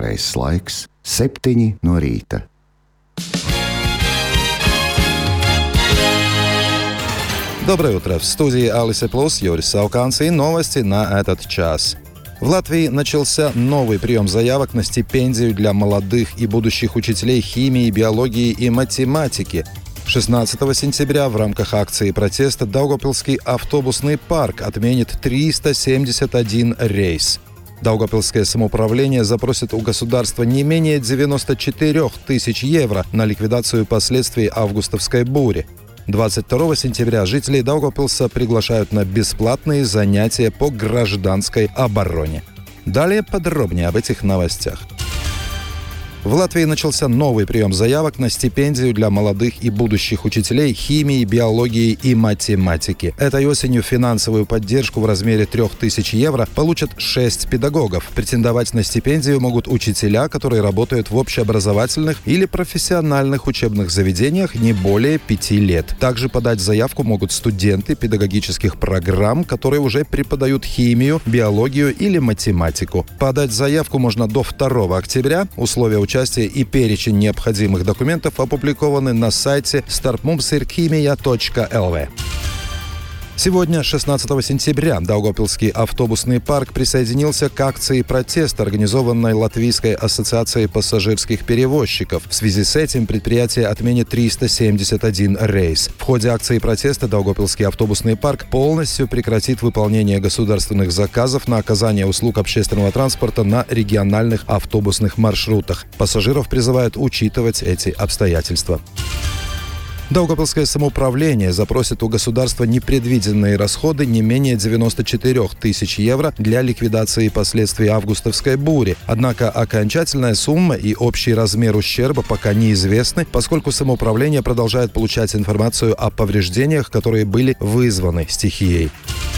pareizais laiks - 7 no rīta. Доброе утро! В студии Алисе Плюс Юрий Сауканц и новости на этот час. В Латвии начался новый прием заявок на стипендию для молодых и будущих учителей химии, биологии и математики. 16 сентября в рамках акции протеста Даугавпилский автобусный парк отменит 371 рейс. Даугавпилское самоуправление запросит у государства не менее 94 тысяч евро на ликвидацию последствий августовской бури. 22 сентября жители Даугавпилса приглашают на бесплатные занятия по гражданской обороне. Далее подробнее об этих новостях. В Латвии начался новый прием заявок на стипендию для молодых и будущих учителей химии, биологии и математики. Этой осенью финансовую поддержку в размере 3000 евро получат 6 педагогов. Претендовать на стипендию могут учителя, которые работают в общеобразовательных или профессиональных учебных заведениях не более 5 лет. Также подать заявку могут студенты педагогических программ, которые уже преподают химию, биологию или математику. Подать заявку можно до 2 октября. Условия участия и перечень необходимых документов опубликованы на сайте starpmumsirkimija.lv. Сегодня, 16 сентября, Даугавпилский автобусный парк присоединился к акции протеста, организованной Латвийской ассоциацией пассажирских перевозчиков. В связи с этим предприятие отменит 371 рейс. В ходе акции протеста Даугавпилский автобусный парк полностью прекратит выполнение государственных заказов на оказание услуг общественного транспорта на региональных автобусных маршрутах. Пассажиров призывают учитывать эти обстоятельства. Даугавпилское самоуправление запросит у государства непредвиденные расходы не менее 94 тысяч евро для ликвидации последствий августовской бури. Однако окончательная сумма и общий размер ущерба пока неизвестны, поскольку самоуправление продолжает получать информацию о повреждениях, которые были вызваны стихией.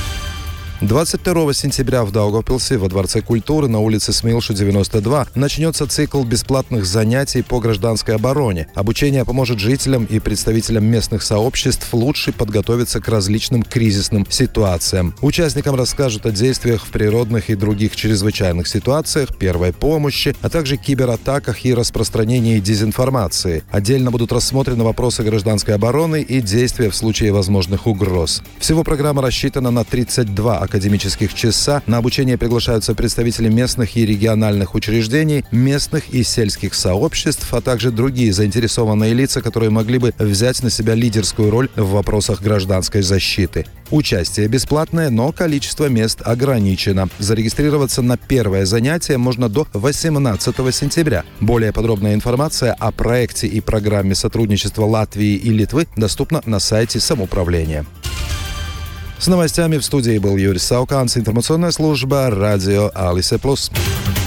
22 сентября в Даугавпилсе во Дворце культуры на улице Смилшу, 92 начнется цикл бесплатных занятий по гражданской обороне. Обучение поможет жителям и представителям местных сообществ лучше подготовиться к различным кризисным ситуациям. Участникам расскажут о действиях в природных и других чрезвычайных ситуациях, первой помощи, а также кибератаках и распространении дезинформации. Отдельно будут рассмотрены вопросы гражданской обороны и действия в случае возможных угроз. Всего программа рассчитана на 32 академических часа. На обучение приглашаются представители местных и региональных учреждений, местных и сельских сообществ, а также другие заинтересованные лица, которые могли бы взять на себя лидерскую роль в вопросах гражданской защиты. Участие бесплатное, но количество мест ограничено. Зарегистрироваться на первое занятие можно до 18 сентября. Более подробная информация о проекте и программе сотрудничества Латвии и Литвы доступна на сайте самоуправления. С новостями в студии был Юрий Сауканц, информационная служба радио Алисе Плюс.